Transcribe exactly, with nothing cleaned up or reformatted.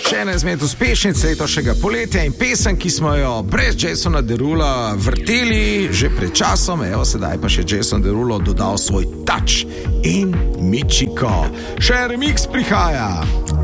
Še ena izmed uspešnic letošnjega poletja in pesem, ki smo jo brez Jasona Derula vrteli že pred časom, evo sedaj pa še Jason Derulo dodal svoj touch in Michiko. Še remix prihaja.